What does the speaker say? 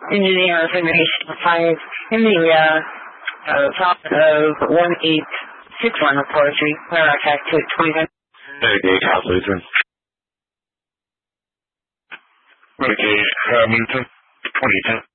engineer information 5 in the top of 1861 of forestry, where I attack to 25. Renegade House Lutheran. Renegade Lutheran, 2010.